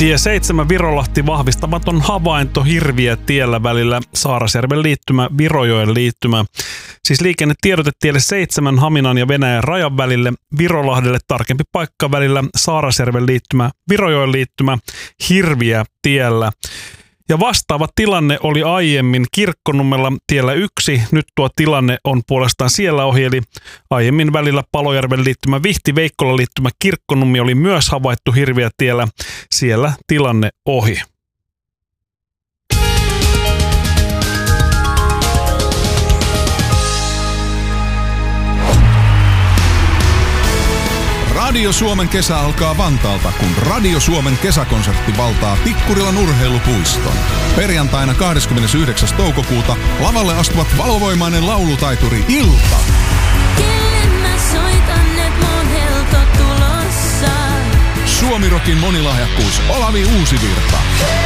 Tie 7 Virolahti vahvistamaton havainto hirviä tiellä välillä Saarasjärven liittymä Virojoen liittymä. Siis liikennetiedote tielle 7 Haminan ja Venäjän rajan välille, Virolahdelle tarkempi paikka välillä Saarasjärven liittymä Virojoen liittymä hirviä tiellä. Ja vastaava tilanne oli aiemmin Kirkkonummella tiellä 1. Nyt tuo tilanne on puolestaan siellä ohi, eli aiemmin välillä Palojärven liittymä Vihti-Veikkolan liittymä Kirkkonummi oli myös havaittu hirviä tiellä. Siellä tilanne ohi. Radio Suomen kesä alkaa Vantaalta, kun Radio Suomen kesäkonsertti valtaa Tikkurilan urheilupuiston. Perjantaina 29. toukokuuta lavalle astuvat valovoimainen laulutaituri Ilta. Kelle mä soitan, et mun helto tulossa. Suomirokin monilahjakkuus Olavi Uusivirta.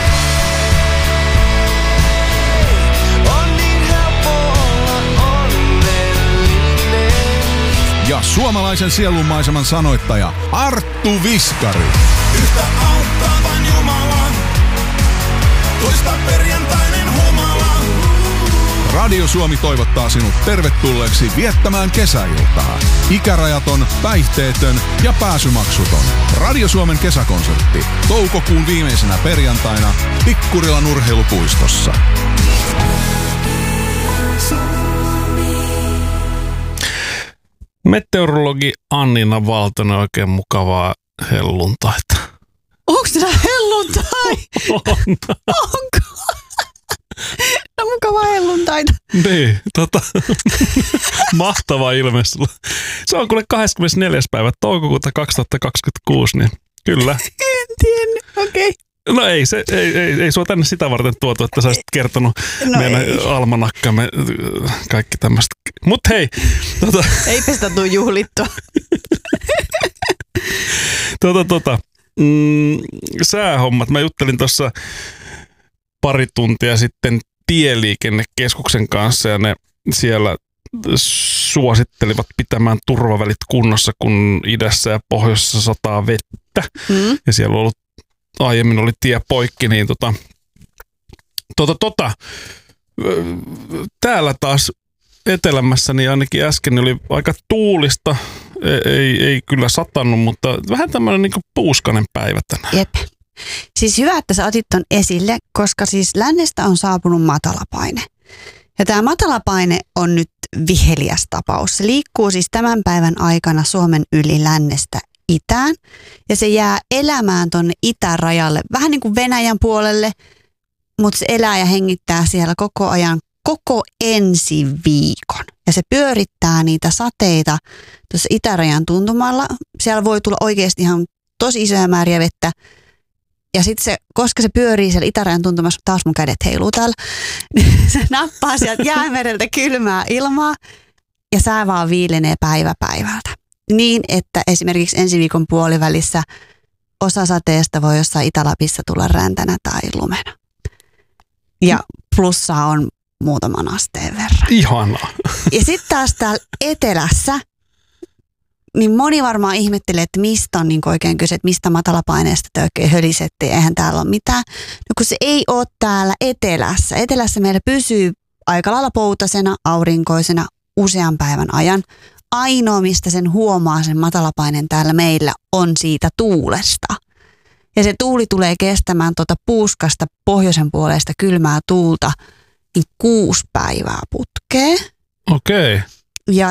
On niin helppo olla onnellinen. Ja suomalaisen sielunmaiseman sanoittaja Arttu Viskari. Yhtä auttavan Jumala, toista perjantainen humala. Radio Suomi toivottaa sinut tervetulleeksi viettämään kesäiltaa. Ikärajaton, päihteetön ja pääsymaksuton. Radio Suomen kesäkonsertti toukokuun viimeisenä perjantaina Tikkurilan urheilupuistossa. Meteorologi Annina Valtonen, oikein mukavaa helluntaita. Onko tämä helluntai? On. Onko? No mukavaa helluntaita. Niin, mahtava ilme sulla. Se on kuule 24. päivä toukokuuta 2026, niin kyllä. En tiennyt, okei. No ei sua tänne sitä varten tuotu, että sä olisit kertonut meidän almanakkamme kaikki tämmöistä. Mut hei. Eipä sitä tuu juhlittua. Säähommat. Mä juttelin tuossa pari tuntia sitten Tieliikennekeskuksen kanssa ja ne siellä suosittelivat pitämään turvavälit kunnossa, kun idässä ja pohjoisessa sataa vettä. Ja siellä on ollut, aiemmin oli tie poikki, niin täällä taas etelämässä, niin ainakin äsken oli aika tuulista. Ei kyllä satanut, mutta vähän tämmöinen niin kuin puuskainen päivä tänään. Jep. Siis hyvä, että sä otit ton esille, koska siis lännestä on saapunut matalapaine. Ja tämä matalapaine on nyt viheliäs tapaus. Se liikkuu siis tämän päivän aikana Suomen yli lännestä itään. Ja se jää elämään tonne itärajalle, vähän niin kuin Venäjän puolelle, mutta se elää ja hengittää siellä koko ajan, koko ensi viikon. Ja se pyörittää niitä sateita tuossa itärajan tuntumalla. Siellä voi tulla oikeasti ihan tosi isoja määriä vettä. Ja sitten se, koska se pyörii siellä itärajan tuntumassa, taas mun kädet heiluu täällä, niin se nappaa sieltä jäämereltä kylmää ilmaa ja sää vaan viilenee päivä päivältä. Niin, että esimerkiksi ensi viikon puolivälissä osa sateesta voi jossain Itä-Lapissa tulla räntänä tai lumena. Ja plussaa on muutaman asteen verran. Ihanaa. Ja sitten taas täällä etelässä, niin moni varmaan ihmettelee, että mistä on niin oikein kyse, että mistä matalapaineesta te oikein hölisette, eihän täällä ole mitään. No kun se ei ole täällä etelässä. Etelässä meillä pysyy aika lailla poutasena, aurinkoisena usean päivän ajan. Ainoa, mistä sen huomaa sen matalapaineen täällä meillä, on siitä tuulesta. Ja se tuuli tulee kestämään puuskasta pohjoisen puolesta kylmää tuulta niin 6 päivää putkeen. Okei. Ja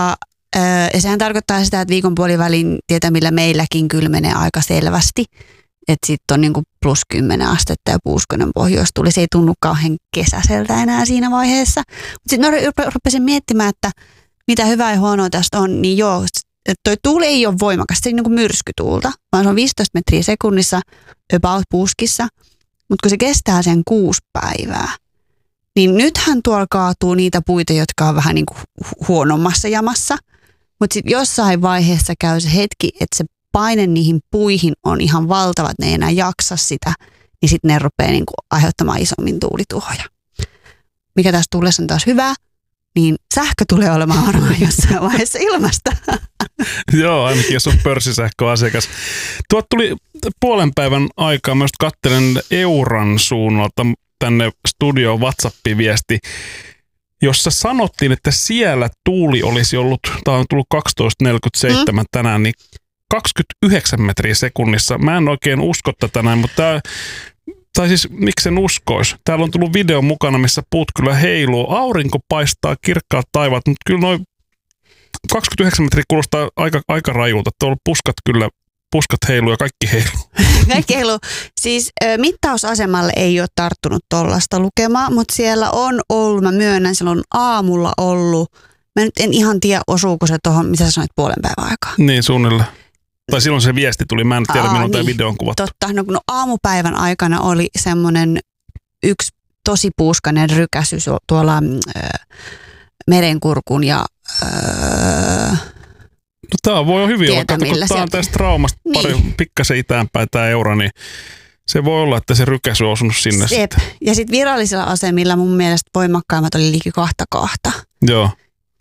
ja sehän tarkoittaa sitä, että viikon puolivälin tietämillä meilläkin kylmenee aika selvästi. Että sitten on niinku +10 astetta ja puuskonen pohjoistuuli. Se ei tunnu kauhean kesäseltä enää siinä vaiheessa. Mutta sitten rupesin miettimään, että mitä hyvää ja huonoa tästä on. Niin joo, toi tuuli ei ole voimakas. Se ei niinku myrskytuulta, vaan se on 15 metriä sekunnissa about puuskissa. Mutta kun se kestää sen 6 päivää, niin nythän tuolla kaatuu niitä puita, jotka on vähän niinku huonommassa jamassa. Mutta sitten jossain vaiheessa käy se hetki, että se paine niihin puihin on ihan valtava, että ne ei enää jaksa sitä, niin sitten ne rupeaa niinku aiheuttamaan isommin tuulituhoja. Mikä tässä tuulessa on taas hyvää, niin sähkö tulee olemaan varmaan jossain vaiheessa ilmasta. Joo, ainakin jos on pörssisähköasiakas. Tuot tuli puolen päivän aikaa. Mä just katselen Euran suunnalta tänne studioon WhatsApp-viesti, jossa sanottiin, että siellä tuuli olisi ollut, tämä on tullut 12.47 tänään, niin 29 metriä sekunnissa. Mä en oikein usko tätä näin, mutta tai siis miksen uskois. Täällä on tullut video mukana, missä puut kyllä heiluu. Aurinko paistaa, kirkkaat taivaat, mutta kyllä noin 29 metriä kuulostaa aika rajulta. Tuolla puskat heiluu ja kaikki heiluu. Kaikki heiluu. Siis mittausasemalle ei ole tarttunut tollaista lukemaa, mutta siellä on ollut, mä myönnän, siellä on aamulla ollut. Mä nyt en ihan tiedä, osuuko se tuohon, mitä sä sanoit, puolen päivän aikaa. Niin, suunnilleen. Tai silloin se viesti tuli, mä en tiedä, milloin tämä video on kuvattu. Totta, no aamupäivän aikana oli semmoinen yksi tosi puuskainen rykäsy tuolla Merenkurkun ja no tämä voi hyvin olla, kun tämä on tästä traumasta pikkasen itäänpäin tämä Eura, niin se voi olla, että se rykäsy on osunut sinne sitten. Ja sitten virallisilla asemilla mun mielestä voimakkaimmat oli liki 2,2. Joo.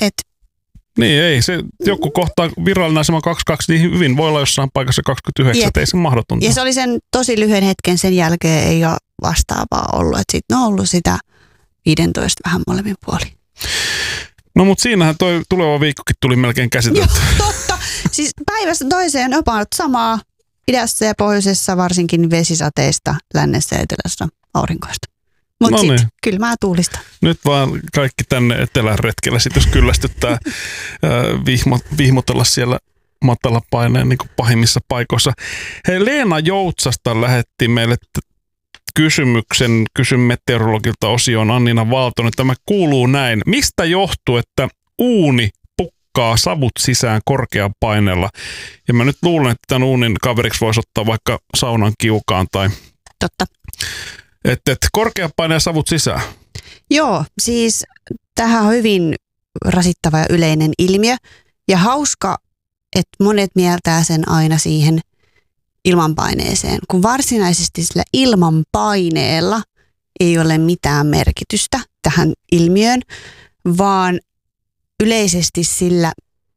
Niin ei, se joku kohtaa virallinen asema 22, niin hyvin voi olla jossain paikassa 29, ei se mahdotonta. Ja se oli sen tosi lyhyen hetken, sen jälkeen ei ole vastaavaa ollut, että sitten on ollut sitä 15 vähän molemmin puolin. No mutta siinähän toi tuleva viikkokin tuli melkein käsitelty. Joo, totta. Siis päivästä toiseen about samaa idässä ja pohjoisessa, varsinkin vesisateista, lännessä ja etelässä aurinkoista. Mutta sitten kylmää tuulista. Nyt vaan kaikki tänne etelän retkellä, sit jos kyllästyttää vihmotella siellä matala paineen niin kuin pahimmissa paikoissa. Hei, Leena Joutsasta lähetti meille kysymyksen, kysyn meteorologilta osioon Annina Valtonen. Tämä kuuluu näin. Mistä johtuu, että uuni pukkaa savut sisään korkean paineella? Ja mä nyt luulen, että tämän uunin kaveriksi voisi ottaa vaikka saunan kiukaan tai... Totta. Että korkean paineen savut sisään. Joo, siis tämähän on hyvin rasittava ja yleinen ilmiö. Ja hauska, että monet mieltää sen aina siihen ilmanpaineeseen, kun varsinaisesti sillä ilmanpaineella ei ole mitään merkitystä tähän ilmiöön, vaan yleisesti sillä,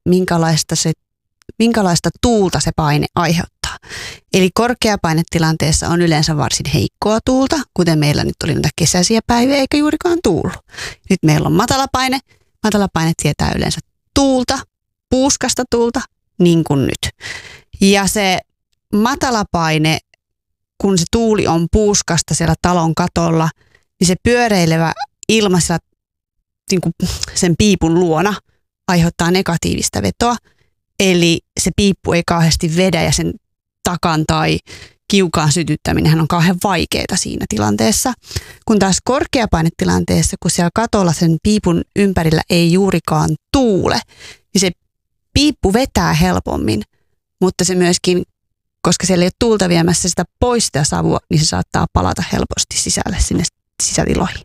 minkälaista tuulta se paine aiheuttaa. Eli korkeapainetilanteessa on yleensä varsin heikkoa tuulta, kuten meillä nyt oli näitä kesäisiä päiviä eikä juurikaan tuullut. Nyt meillä on matalapaine. Matalapaine tietää yleensä tuulta, puuskasta tuulta, niin kuin nyt. Ja se matalapaine, kun se tuuli on puuskasta siellä talon katolla, niin se pyöreilevä ilma siellä, niin kuin sen piipun luona aiheuttaa negatiivista vetoa. Eli se piippu ei kauheasti vedä ja sen takan tai kiukaan sytyttäminen on kauhean vaikeaa siinä tilanteessa. Kun taas korkeapainetilanteessa, kun siellä katolla sen piipun ympärillä ei juurikaan tuule, niin se piippu vetää helpommin, mutta se myöskin, koska siellä ei ole tuulta viemässä sitä pois sitä savua, niin se saattaa palata helposti sisälle sinne sisätiloihin.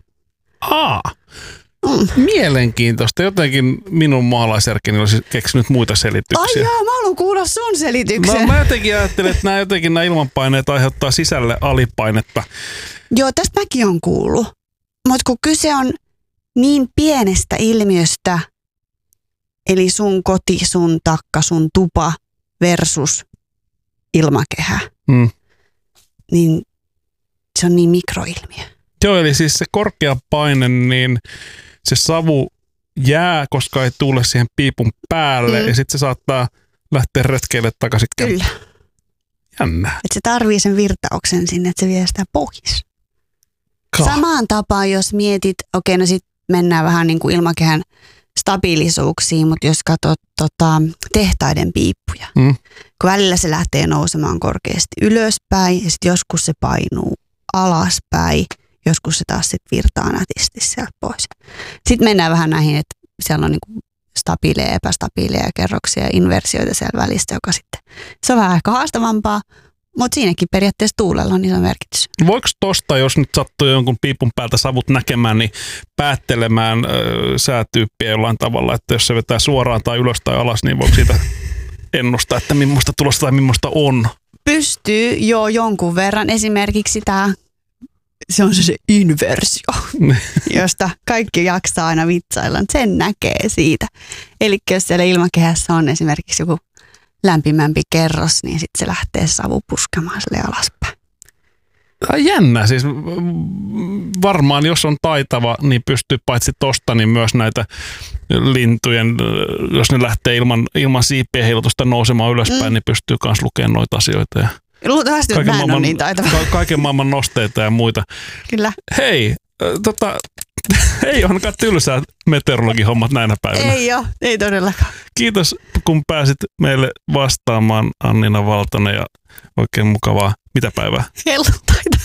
Mielenkiintoista. Jotenkin minun maalaisjärkeni olisi keksinyt muita selityksiä. Ai jaa, mä haluan kuulla sun selityksen. No mä jotenkin ajattelen, että nämä ilmanpaineet aiheuttaa sisälle alipainetta. Joo, tästä mäkin on kuullut. Mutta kun kyse on niin pienestä ilmiöstä, eli sun koti, sun takka, sun tupa versus ilmakehä, niin se on niin mikroilmiö. Joo, eli siis se korkea paine, niin se savu jää, koska ei tule siihen piipun päälle ja sitten se saattaa lähteä retkeille takaisin. Kyllä. Jännä. Että se tarvii sen virtauksen sinne, että se vie sitä pois. Samaan tapaan, jos mietit, okei, no sitten mennään vähän niin kuin ilmakehän stabiilisuuksiin, mutta jos katsot tehtaiden piippuja, kun välillä se lähtee nousemaan korkeasti ylöspäin ja sitten joskus se painuu alaspäin, joskus se taas sit virtaa nätisti sieltä pois. Sitten mennään vähän näihin, että siellä on niinku stabiileja, epästabiileja kerroksia ja inversioita siellä välistä, joka sitten, se on vähän ehkä haastavampaa, mutta siinäkin periaatteessa tuulella on iso merkitys. Voiko tosta, jos nyt sattuu jonkun piipun päältä savut näkemään, niin päättelemään säätyyppiä jollain tavalla, että jos se vetää suoraan tai ylös tai alas, niin voiko siitä ennustaa, että millaista tulosta tai millaista on? Pystyy jo jonkun verran. Esimerkiksi tämä se on se inversio, josta kaikki jaksaa aina vitsailla. Sen näkee siitä. Eli jos siellä ilmakehässä on esimerkiksi joku lämpimämpi kerros, niin sitten se lähtee savu puskemaan sille alaspäin. Jännä. Siis varmaan jos on taitava, niin pystyy paitsi tosta, niin myös näitä lintujen, jos ne lähtee ilman siipien heilutusta nousemaan ylöspäin, niin pystyy myös lukemaan noita asioita. Ja luultavasti mä en ole niin taitava. Kaiken maailman nosteita ja muita. Kyllä. Hei, ei ainakaan tylsää meteorologihommat näinä päivinä. Ei todellakaan. Kiitos, kun pääsit meille vastaamaan, Annina Valtonen, ja oikein mukavaa mitä päivää? Helluntaita.